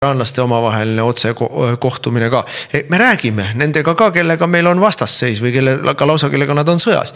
iranlaste omavaheline otse kohtumine ka. Me räägime nendega ka, kellega meil on vastasseis või kellega lausa, kellega nad on sõjas.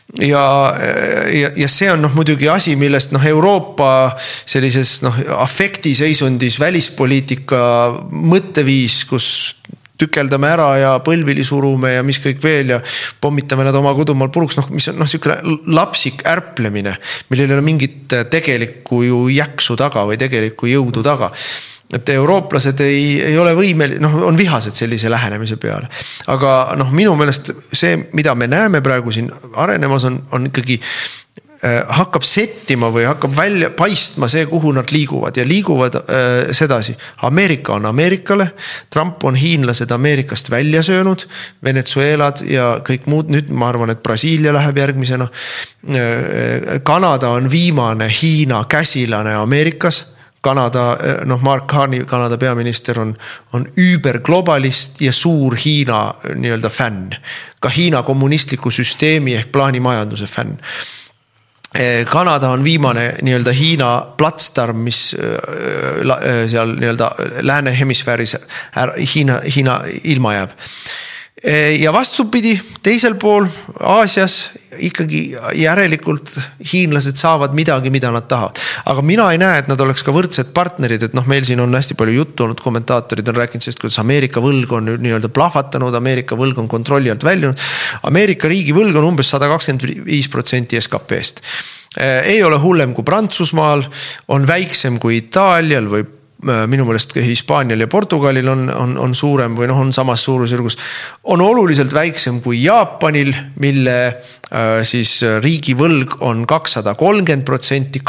Ja see on muidugi asi, millest Euroopa sellises afektiseisundis välispoliitika mõtteviis, kus tükeldame ära ja põlvili surume ja mis kõik veel ja pommitame nad oma kodumaal puruks, mis on selline lapsik ärplemine, millel ei ole mingit tegelikku ju jäksu taga või tegelikku jõudu taga. Et eurooplased ei ole võimel, on vihased sellise lähenemise peale. Aga minu meelest see, mida me näeme praegu siin arenemas on ikkagi hakkab settima või hakkab välja paistma see, kuhu nad liiguvad ja liiguvad sedasi. Ameerika on Ameerikale, Trump on hiinlased Ameerikast välja söönud, Venezuelad ja kõik muud, nüüd ma arvan, et Brasiilia läheb järgmisena. Kanada on viimane Hiina käsilane Ameerikas. Kanada, Mark Carney, Kanada peaminister on überglobalist ja suur Hiina nii-öelda fänn. Ka Hiina kommunistliku süsteemi ehk plaanimajanduse fänn. Kanada on viimane nii-öelda Hiina platsdarm, mis seal nii-öelda lääne hemisfääris Hiina ilma jääb. Ja vastupidi, teisel pool Aasias ikkagi järelikult hiinlased saavad midagi, mida nad tahavad. Aga mina ei näe, et nad oleks ka võrdsed partnerid, et meil siin on hästi palju juttu olnud, kommentaatorid on rääkinud sellest, kuidas Ameerika võlg on nii-öelda plahvatanud, Ameerika võlg on kontrolli alt väljunud. Ameerika riigi võlg on umbes 125% SKP-st. Ei ole hullem kui Prantsusmaal, on väiksem kui Itaalial või minu meelest Hispaanial ja Portugalil on suurem või on samas suurusjärgus, on oluliselt väiksem kui Jaapanil, mille siis riigi võlg on 230%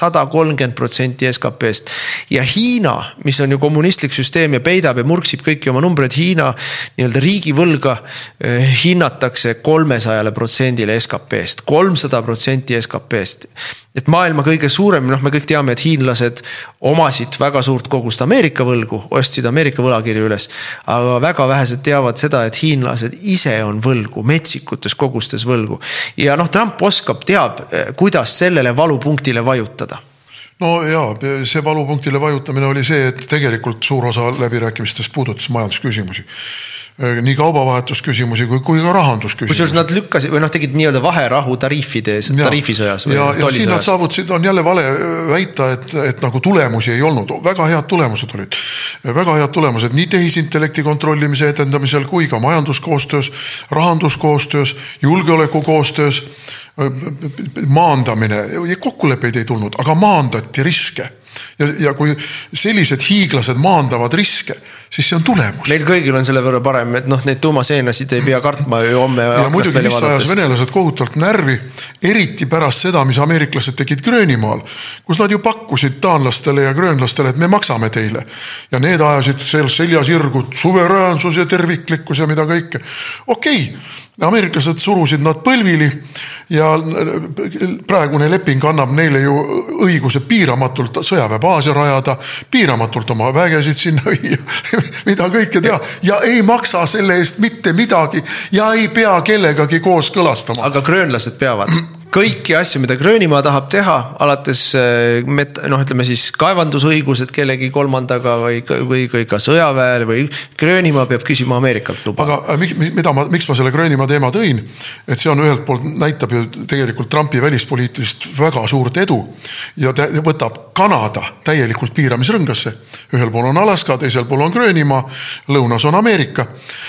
SKP-st ja Hiina, mis on ju kommunistlik süsteem ja peidab ja murksib kõiki oma numbreid, Hiina nii-öelda riigi võlga hinnatakse 300% SKP-st, 300% SKP-st. Et maailma kõige suurem, me kõik teame, et hiinlased omasid väga suurt kogust Ameerika võlgu, ostsid Ameerika võlakirju üles, aga väga vähesed teavad seda, et hiinlased ise on võlgu, metsikutes kogustes võlgu. Ja Trump teab, kuidas sellele valupunktile vajutada. No jaa, see valupunktile vajutamine oli see, et tegelikult suur osa läbirääkimistest puudutas majandusküsimusi. Nii kaubavahetusküsimusi kui ka rahandusküsimusi. Kusjuures nad lükkasid või tegid nii-öelda vaherahu tariifisõjas või ja tollisõjas. Siin nad saavutasid, on jälle vale väita, et nagu tulemusi ei olnud. Väga head tulemused olid. Väga head tulemused nii tehisintellekti kontrollimise edendamisel kui ka majanduskoostöös, rahanduskoostöös, julgeolekukoostöös, maandamine. Kokkuleppeid ei tulnud, aga maandati riske. Ja kui sellised hiiglased maandavad riske, siis see on tulemus. Meil kõigil on selle võrra parem, et neid tuumaseenasid ei pea kartma homme ja muidugi, mis ajas venelased kohutavalt närvi, eriti pärast seda, mis ameeriklased tegid Gröönimaal, kus nad ju pakkusid taanlastele ja gröönlastele, et me maksame teile. Ja need ajasid seljasirgud, suveräänsus ja terviklikkus ja mida kõike. Okei, ameeriklased surusid nad põlvili ja praegune leping annab neile ju õiguse piiramatult sõjaväebaase rajada, piiramatult oma vägesid sinna viia, mida kõike teha ja ei maksa selle eest mitte midagi ja ei pea kellegagi koos kõlastama. Aga gröönlased peavad. Kõiki asju, mida Gröönimaa tahab teha, alates ütleme siis kaevandusõigused kellegi kolmandaga või ka sõjaväel või Gröönimaa peab küsima Ameerikalt luba. Aga miks ma selle Gröönimaa teema tõin, et see on ühelt poolt näitab ju tegelikult Trumpi välispoliitilist väga suurt edu ja võtab Kanada täielikult piiramisrõngasse. Ühel pool on Alaska, teisel pool on Gröönimaa, lõunas on Ameerika.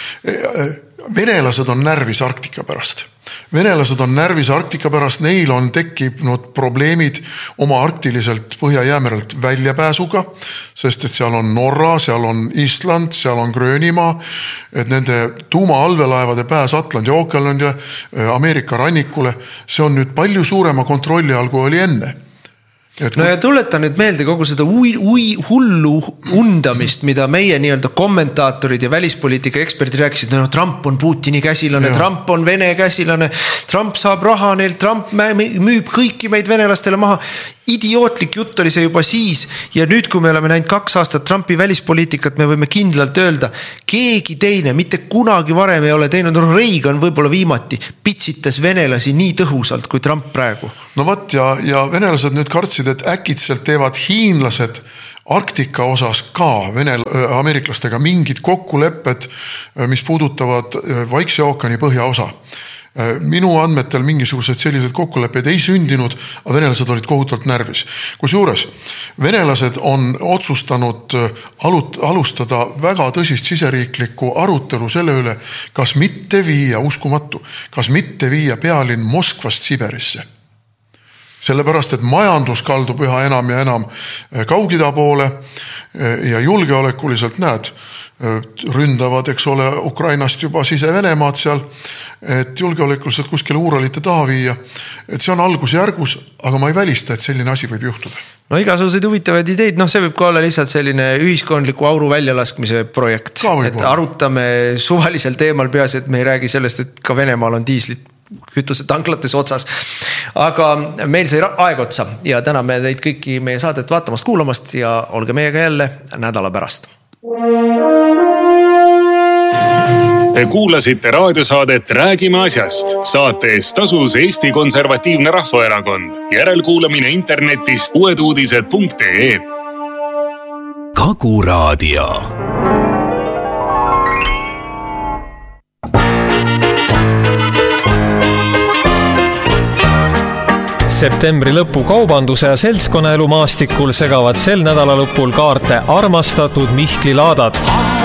Venelased on närvis Arktika pärast. Venelased on närvis Arktika pärast, neil on tekkinud probleemid oma arktiliselt Põhja-Jäämerelt väljapääsuga, sest et seal on Norra, seal on Island, seal on Gröönimaa, et nende tuumaallveelaevade pääs Atlandi ookeanile, Ameerika rannikule, see on nüüd palju suurema kontrolli all, kui oli enne. No ja tuleta nüüd meelde kogu seda hullu undamist, mida meie nii-öelda kommentaatorid ja välispoliitika eksperdid rääkisid, Trump on Putini käsilane, Trump on Vene käsilane, Trump saab raha neilt, Trump müüb kõiki meid venelastele maha. Idiootlik jutt oli see juba siis ja nüüd, kui me oleme näinud 2 aastat Trumpi välispoliitikat, me võime kindlalt öelda, keegi teine, mitte kunagi varem ei ole teinud, Reagan võib-olla viimati pitsitas venelasi nii tõhusalt kui Trump praegu. No võt ja venelased nüüd kartsid, et äkitselt teevad hiinlased Arktika osas ka ameeriklastega mingid kokkulepped, mis puudutavad Vaikse ookeani põhjaosa. Minu andmetel mingisugused sellised kokkulepped ei sündinud, aga venelased olid kohutavalt närvis. Kusjuures venelased on otsustanud alustada väga tõsist siseriiklikku arutelu selle üle, kas mitte viia, uskumatu, kas mitte viia pealinn Moskvast Siberisse. Sellepärast, et majandus kaldub üha enam ja enam Kaug-Ida poole ja julgeolekuliselt näed, ründavad, eks ole, Ukrainast juba Sise-Venemaad seal, et julgeolekuliselt kuskile Uuralite taha viia. Et see on algusjärgus, aga ma ei välista, et selline asi võib juhtuda. No igasuguseid huvitavaid ideid, see võib ka olla lihtsalt selline ühiskondliku auru väljalaskmise projekt. Et arutame suvalisel teemal peas, et me ei räägi sellest, et ka Venemaal on diislit kütuse tanklates otsas. Aga meil sai aeg otsa ja täname teid kõiki meie saadet vaatamast, kuulamast ja olge meiega jälle nädala pärast. Te kuulasite raadiosaadet Räägime asjast. Saate eest tasus Eesti Konservatiivne Rahvaerakond. Järelkuulamine internetist uueduudised.ee. Kagu Raadio. Septembri lõpu kaubanduse ja seltskonnaelu maastikul segavad sel nädala lõpul kaarte armastatud Mihkli laadad.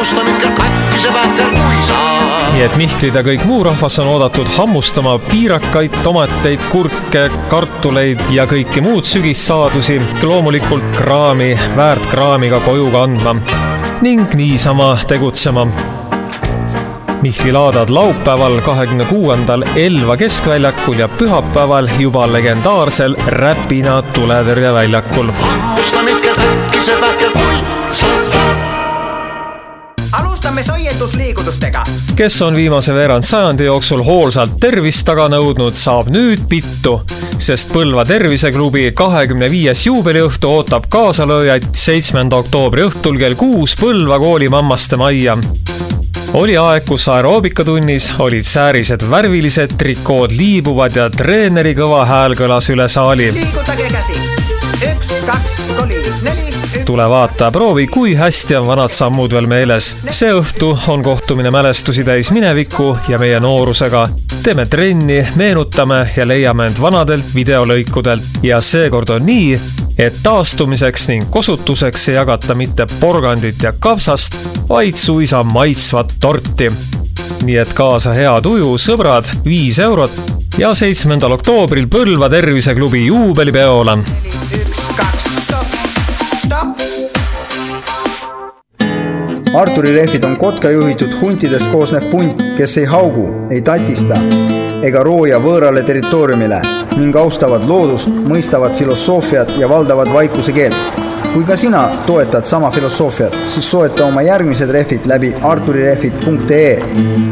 Nii et Mihklid ja kõik muu rahvas on oodatud hammustama piirakaid, tomateid, kurke, kartuleid ja kõiki muud sügissaadusi, loomulikult kraami, väärt kraamiga koju kandma ning niisama tegutsema. Mihkli laadad laupäeval 26. Elva keskväljakul ja pühapäeval juba legendaarsel Räpina tuletõrjeväljakul. Alustame soiendusliigutustega. Kes on viimase veerand sajandi jooksul hoolsalt tervist taga nõudnud, saab nüüd pittu, sest Põlva terviseklubi 25. juubeliõhtu ootab kaasalööjaid 7. oktoobri õhtul kell 6 Põlva kooli mammaste majja. Oli aeg, kus aeroobikatunnis olid säärised värvilised, trikood liibuvad ja treeneri kõva hääl kõlas üle saali. Liigutage käsi. 1, 2, 3, 4. Tule vaata, proovi, kui hästi on vanad sammud veel meeles. See õhtu on kohtumine mälestusi täis mineviku ja meie noorusega. Teeme trenni, meenutame ja leiame end vanadelt videolõikudelt. Ja seekord on nii, et taastumiseks ning kosutuseks ei jagata mitte porgandit ja kapsast, vaid suisa maitsvat torti. Nii et kaasa hea tuju, sõbrad, 5 eurot ja 7. oktoobril Põlva terviseklubi juubelipeola. 1, 2, stopp. Arturi rehvid on kotka juhitud huntidest koosnev punt, kes ei haugu, ei tatista ega rooja võõrale territooriumile ning austavad loodust, mõistavad filosoofiat ja valdavad vaikuse keelt. Kui ka sina toetad sama filosoofiat, siis soeta oma järgmised rehvid läbi arturirehvid.ee.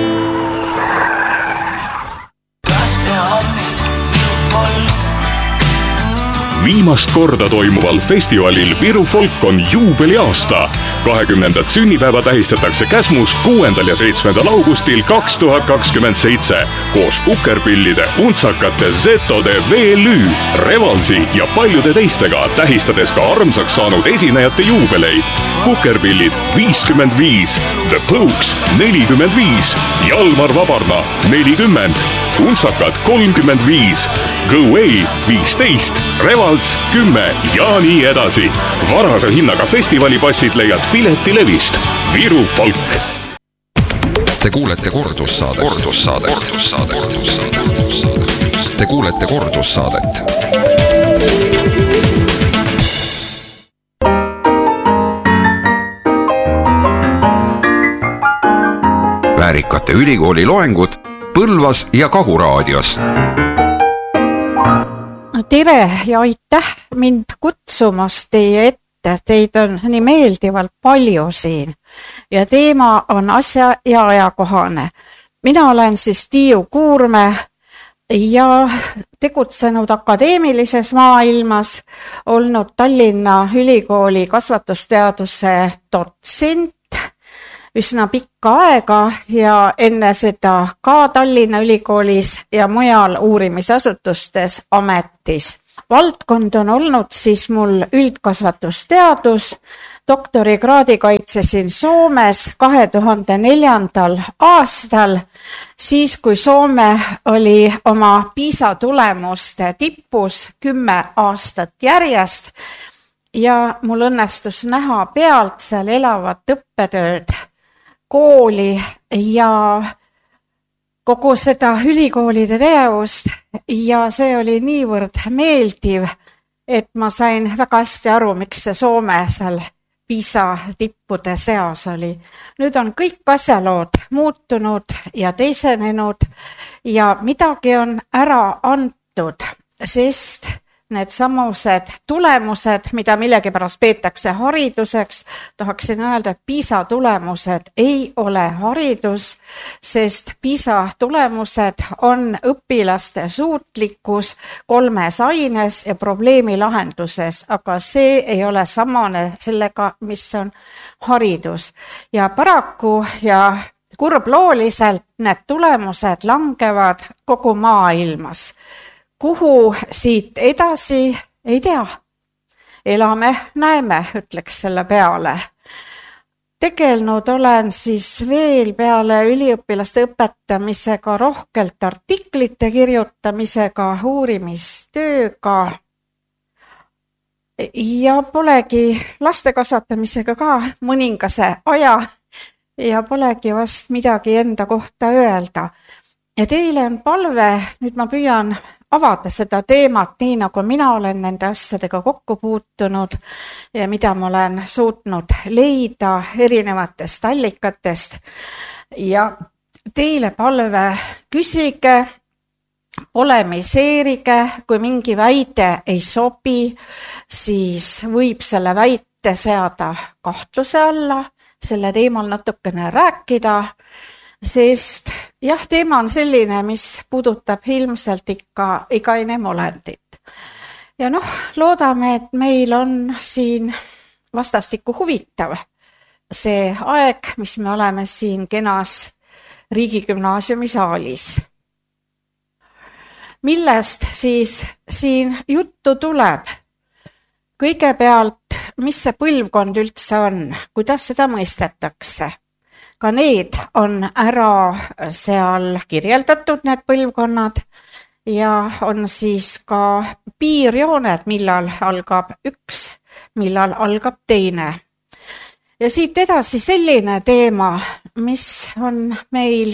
Viimast korda toimuval festivalil Viru Folk on juubeliaasta. 20. sünnipäeva tähistatakse Käsmus 6. ja 7. augustil 2027 koos kukerpillide, untsakate, zetode, VLÜ, Revalsi ja paljude teistega, tähistades ka armsaks saanud esinejate juubeleid. Kukerpillid 55, The Pokes 45, Jalmar Vabarna 40, untsakad 35, Go Away 15, Revals 10 ja nii edasi. Varase hinnaga festivalipassid leiad Piletilevist. Viru Folk. Te kuulete kordussaadet. Te kuulete kordussaadet. Väärikate ülikooli loengud Põlvas ja Kagu Raadios. Tere ja aitäh mind kutsumast teie ette. Teid on nii meeldivalt palju siin ja teema on asja ja ajakohane. Mina olen siis Tiiu Kuurme, ja tegutsenud akadeemilises maailmas, olnud Tallinna Ülikooli kasvatusteaduse dotsent üsna pikka aega ja enne seda ka Tallinna Ülikoolis ja mujal uurimisasutustes ametis. Valdkond on olnud siis mul üldkasvatusteadus, doktorikraadi kaitsesin Soomes 2004. aastal, siis kui Soome oli oma PISA tulemuste tipus 10 aastat järjest ja mul õnnestus näha pealt seal elavat õppetööd, kooli ja kogu seda ülikoolide tegevust ja see oli niivõrd meeldiv, et ma sain väga hästi aru, miks see Soome seal PISA tippude seas oli. Nüüd on kõik asjalood muutunud ja teisenenud ja midagi on ära antud, sest need samused tulemused, mida millegipärast peetakse hariduseks, tahaksin öelda, et PISA tulemused ei ole haridus, sest PISA tulemused on õpilaste suutlikkus 3 aines ja probleemi lahenduses, aga see ei ole samane sellega, mis on haridus. Ja paraku ja kurblooliselt need tulemused langevad kogu maailmas. Kuhu siit edasi, ei tea. Elame, näeme, ütleks selle peale. Tegelnud olen siis veel peale üliõpilaste õpetamisega rohkelt artiklite kirjutamisega, uurimistööga ja polegi laste kasvatamisega ka mõningase aja ja polegi vast midagi enda kohta öelda. Ja teile on palve, nüüd ma püüan avada seda teemat nii, nagu mina olen nende asjadega kokku puutunud ja mida ma olen suutnud leida erinevatest allikatest. Ja teile palve, küsige, polemiseerige, kui mingi väide ei sobi, siis võib selle väite seada kahtluse alla, selle teemal natukene rääkida, sest jah, teema on selline, mis puudutab ilmselt ikka iga inimolendit. Ja loodame, et meil on siin vastastikku huvitav see aeg, mis me oleme siin kenas riigigümnaasiumi saalis. Millest siis siin juttu tuleb? Kõigepealt, mis see põlvkond üldse on, kuidas seda mõistetakse? Ka need on ära seal kirjeldatud, need põlvkonnad, ja on siis ka piirjooned, millal algab üks, millal algab teine. Ja siit edasi selline teema, mis on meil,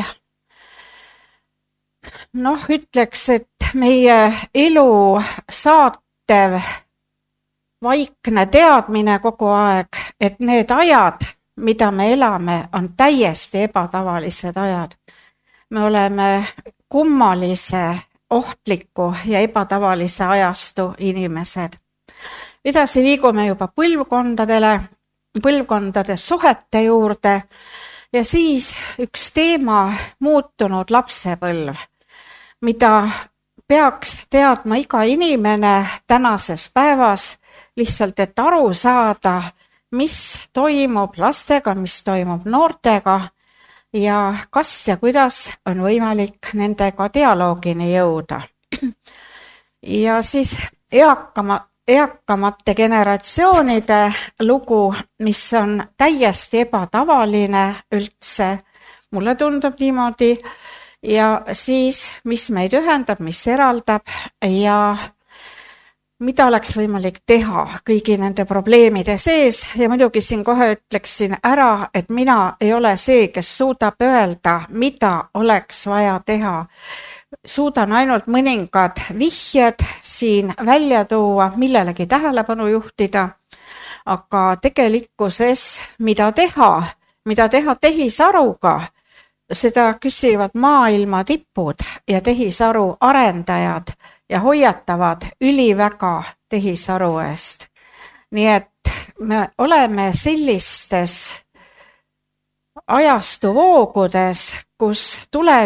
ütleks, et meie elu saatev vaikne teadmine kogu aeg, et need ajad, mida me elame, on täiesti ebatavalised ajad. Me oleme kummalise, ohtliku ja ebatavalise ajastu inimesed. Edasi liigume juba põlvkondade suhete juurde ja siis üks teema muutunud lapsepõlv, mida peaks teadma iga inimene tänases päevas, lihtsalt et aru saada, mis toimub lastega, mis toimub noortega ja kas ja kuidas on võimalik nendega dialoogini jõuda. Ja siis eakamate generatsioonide lugu, mis on täiesti ebatavaline üldse, mulle tundub niimoodi, ja siis mis meid ühendab, mis eraldab ja mida oleks võimalik teha kõigi nende probleemide sees ja muidugi siin kohe ütleksin ära, et mina ei ole see, kes suudab öelda, mida oleks vaja teha. Suudan ainult mõningad vihjed siin välja tuua, millelegi tähelepanu juhtida, aga tegelikkuses mida teha tehisaruga, seda küsivad maailma tipud ja tehisaru arendajad ja hoiatavad üliväga tehisaru eest. Nii et me oleme sellistes ajastuvoogudes, kus tulevik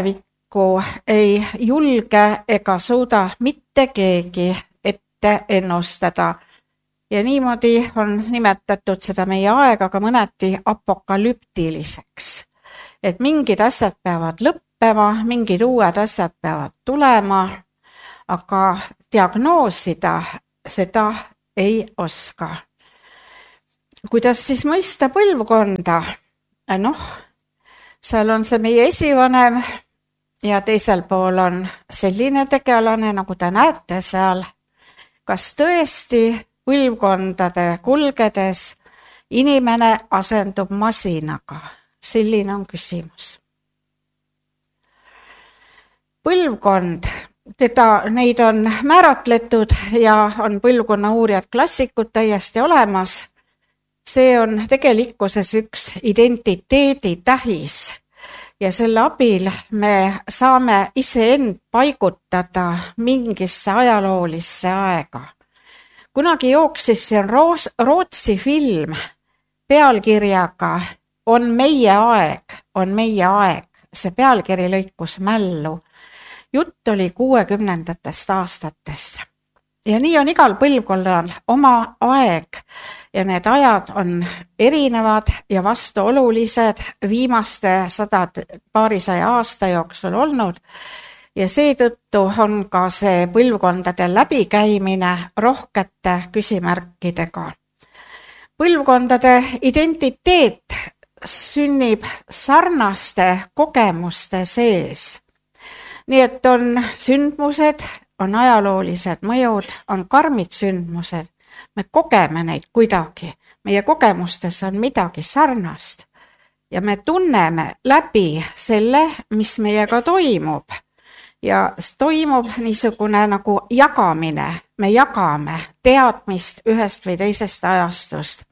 tulevikku ei julge ega suuda mitte keegi ette ennustada. Ja niimoodi on nimetatud seda meie aega ka mõneti apokalüptiliseks. Et mingid asjad peavad lõppema, mingid uued asjad peavad tulema, aga diagnoosida seda ei oska. Kuidas siis mõista põlvkonda? Seal on see meie esivanem ja teisel pool on selline tegelane, nagu te näete seal. Kas tõesti põlvkondade kulgedes inimene asendub masinaga? Selline on küsimus. Põlvkond, neid on määratletud ja on põlvkonna uurijad klassikud täiesti olemas. See on tegelikkuses üks identiteedi tähis ja selle abil me saame iseend paigutada mingisse ajaloolisse aega. Kunagi jooksis see Rootsi film pealkirjaga On meie aeg. See pealkiri lõikus mällu. Jutt oli 60. aastatest. Ja nii on igal põlvkonnal oma aeg ja need ajad on erinevad ja vastuolulised viimaste paarisaja aasta jooksul olnud. Ja seetõttu on ka see põlvkondade läbikäimine rohkete küsimärkidega. Põlvkondade identiteet sünnib sarnaste kogemuste sees. Nii et on sündmused, on ajaloolised mõjud, on karmid sündmused. Me kogeme neid kuidagi. Meie kogemustes on midagi sarnast. Ja me tunneme läbi selle, mis meiega toimub. Ja toimub niisugune nagu jagamine. Me jagame teadmist ühest või teisest ajastust.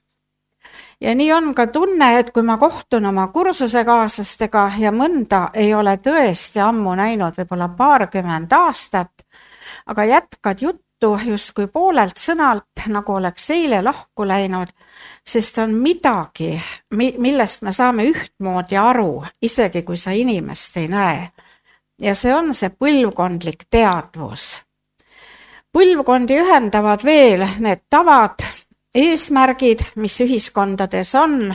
Ja nii on ka tunne, et kui ma kohtun oma kursusekaaslastega ja mõnda ei ole tõesti ammu näinud võib-olla 20 aastat, aga jätkad juttu justkui poolelt sõnalt, nagu oleks eile lahku läinud, sest on midagi, millest me saame ühtmoodi aru, isegi kui sa inimest ei näe. Ja see on see põlvkondlik teadvus. Põlvkondi ühendavad veel need tavad, eesmärgid, mis ühiskondades on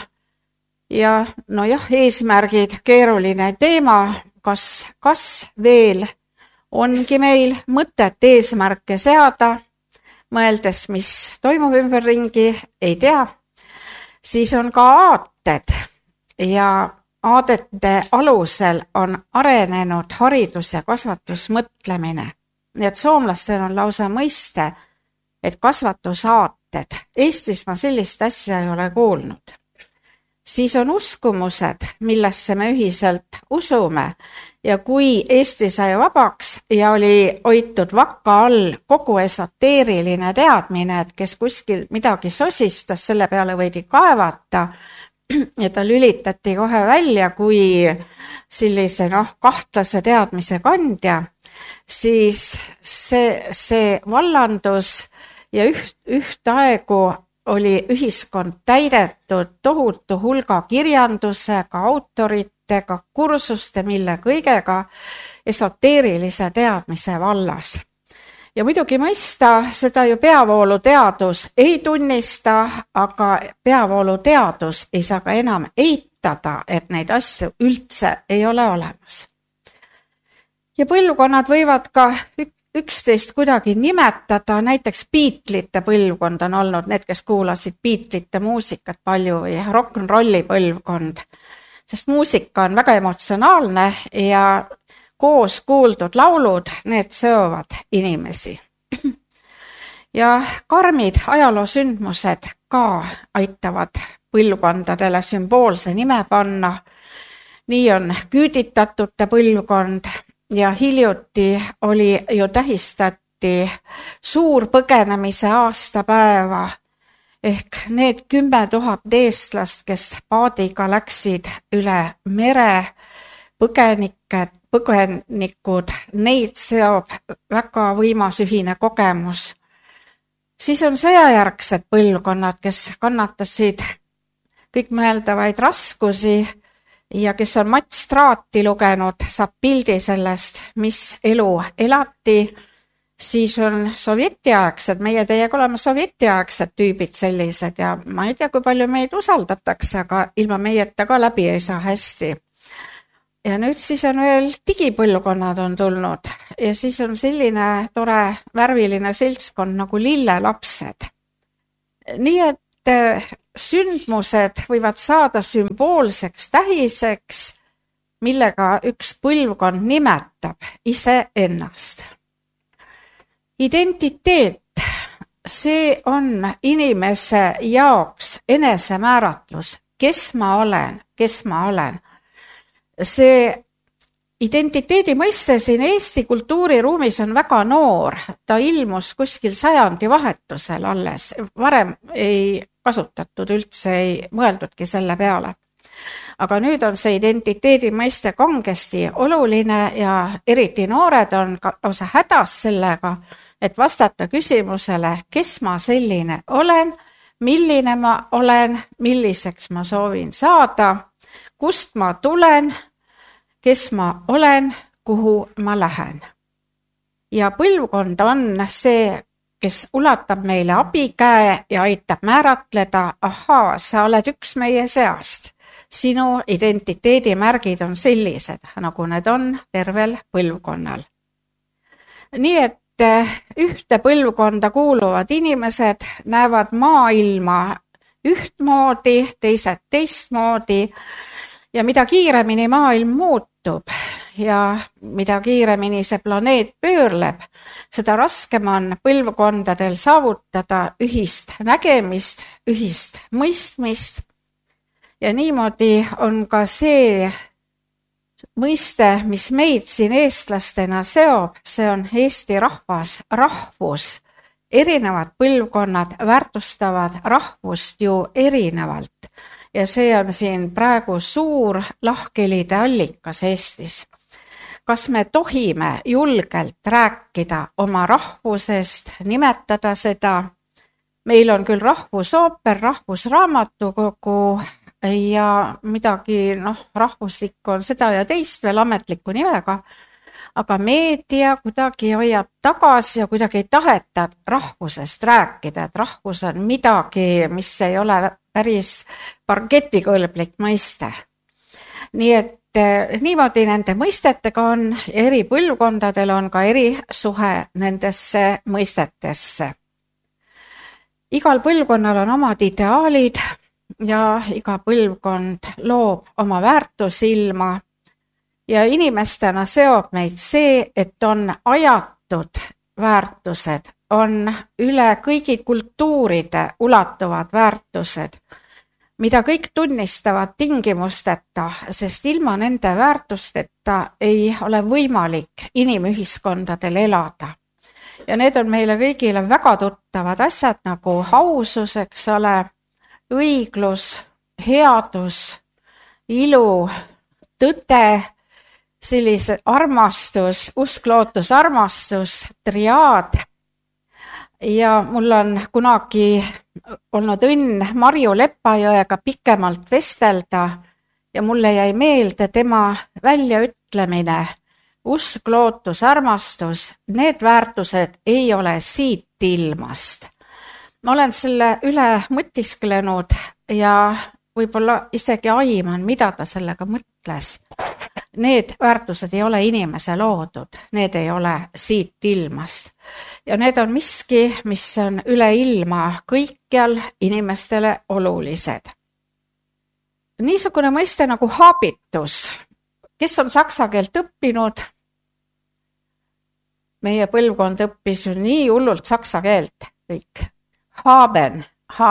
ja eesmärgid, keeruline teema, kas veel ongi meil mõtet eesmärke seada, mõeldes, mis toimub ümberringi, ei tea. Siis on ka aated ja aadete alusel on arenenud haridus- ja kasvatusmõtlemine. Nii et soomlastel on lausa mõiste, et kasvatusaated. Eestis ma sellist asja ei ole kuulnud. Siis on uskumused, millesse me ühiselt usume. Ja kui Eesti sai vabaks ja oli hoitud vakka all kogu esoteeriline teadmine, et kes kuskil midagi sosistas, selle peale võidi kaevata ja ta lülitati kohe välja kui sellise kahtlase teadmise kandja, siis see vallandus ja ühtaegu oli ühiskond täidetud tohutu hulga kirjandusega, autoritega, kursuste, mille kõigega esoteerilise teadmise vallas. Ja muidugi mõista, seda ju peavooluteadus ei tunnista, aga peavooluteadus ei saa ka enam eitada, et neid asju üldse ei ole olemas. Ja põlvkonnad võivad ka üksteist kuidagi nimetada, näiteks Beatlesite põlvkond on olnud need, kes kuulasid Beatlesite muusikat palju ja rock'n'rolli põlvkond, sest muusika on väga emotsionaalne ja koos kuuldud laulud, need seovad inimesi. Ja karmid ajaloosündmused ka aitavad põlvkondadele sümboolse nime panna. Nii on küüditatute põlvkond. Ja hiljuti tähistati suur põgenemise aastapäeva ehk need 10 000 eestlast, kes paadiga läksid üle mere, põgenikud, neid seob väga võimas ühine kogemus. Siis on sõjajärgsed põlvkonnad, kes kannatasid kõikmõeldavaid raskusi ja kes on Mats Straati lugenud, saab pildi sellest, mis elu elati, siis on sovjetiaegsed, meie teiega oleme sovjetiaegsed tüübid sellised ja ma ei tea, kui palju meid usaldatakse, aga ilma meieta ka läbi ei saa hästi. Ja nüüd siis on veel digipõlvkonnad on tulnud ja siis on selline tore värviline seltskond nagu lillelapsed. Nii et sündmused võivad saada sümboolseks tähiseks, millega üks põlvkond nimetab iseennast. Identiteet, see on inimese jaoks enesemääratlus, kes ma olen. See identiteedi mõiste siin Eesti kultuuriruumis on väga noor, ta ilmus kuskil sajandi vahetusel alles, varem ei kasutatud üldse, ei mõeldudki selle peale. Aga nüüd on see identiteedi mõiste kangesti oluline ja eriti noored on lausa hädas sellega, et vastata küsimusele, kes ma selline olen, milline ma olen, milliseks ma soovin saada, kust ma tulen, kes ma olen, kuhu ma lähen. Ja põlvkond on see, kes ulatab meile abikäe ja aitab määratleda, ahaa, sa oled üks meie seast. Sinu identiteedimärgid on sellised, nagu need on tervel põlvkonnal. Nii et ühte põlvkonda kuuluvad inimesed näevad maailma ühtmoodi, teised teistmoodi ja mida kiiremini maailm muutub ja mida kiiremini see planeet pöörleb, seda raskem on põlvkondadel saavutada ühist nägemist, ühist mõistmist ja niimoodi on ka see mõiste, mis meid siin eestlastena seob, see on Eesti rahvas, rahvus. Erinevad põlvkonnad väärtustavad rahvust ju erinevalt ja see on siin praegu suur lahkhelide allikas Eestis. Kas me tohime julgelt rääkida oma rahvusest, nimetada seda? Meil on küll rahvusooper, rahvusraamatukogu ja midagi, rahvuslikku on seda ja teist veel ametliku nimega, aga meedia kuidagi hoiab tagasi ja kuidagi ei taheta rahvusest rääkida, et rahvus on midagi, mis ei ole päris parketikõlblik mõiste. Nii et niimoodi nende mõistetega on, eri põlvkondadel on ka eri suhe nendesse mõistetesse. Igal põlvkonnal on omad ideaalid ja iga põlvkond loob oma väärtusilma ja inimestena seob meid see, et on ajatud väärtused, on üle kõigi kultuuride ulatuvad väärtused, mida kõik tunnistavad tingimusteta, sest ilma nende väärtusteta ei ole võimalik inimühiskondadel elada. Ja need on meile kõigile väga tuttavad asjad nagu ausus, eks ole, õiglus, headus, ilu, tõde, sellised armastus, usk, lootus, armastus, triaad. Ja mul on kunagi olnud õnn Marju Lepajõega pikemalt vestelda ja mulle jäi meelde tema väljaütlemine, usk, lootus, armastus, need väärtused ei ole siit ilmast. Ma olen selle üle mõtisklenud ja võib-olla isegi aiman, mida ta sellega mõtles. Need väärtused ei ole inimese loodud, need ei ole siit ilmast. Ja need on miski, mis on üle ilma kõikjal inimestele olulised. Niisugune mõiste nagu habitus, kes on saksa keelt õppinud, meie põlvkond õppis ju nii hullult saksa keelt kõik. Haben.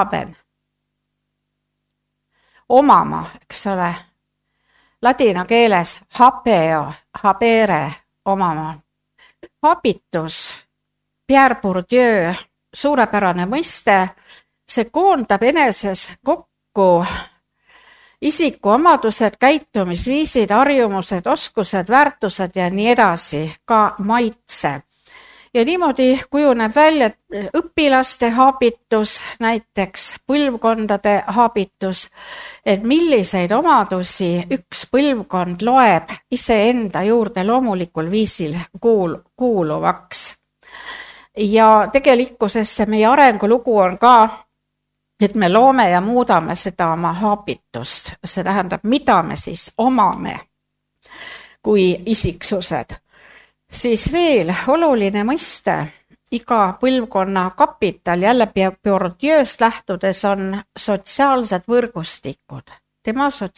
Omama, eks ole. Ladina keeles habeo, habere, omama. Habitus, Pierre Bourdieu, suurepärane mõiste, see koondab eneses kokku isiku omadused, käitumisviisid, harjumused, oskused, väärtused ja nii edasi, ka maitse. Ja niimoodi kujuneb välja õpilaste haabitus, näiteks põlvkondade haabitus, et milliseid omadusi üks põlvkond loeb iseenda juurde loomulikul viisil kuuluvaks. Ja tegelikkusesse meie arengulugu on ka, et me loome ja muudame seda oma haabitust. See tähendab, mida me siis omame kui isiksused. Siis veel oluline mõiste, iga põlvkonna kapital, jälle Bourdieu'st lähtudes on sotsiaalsed võrgustikud. Tema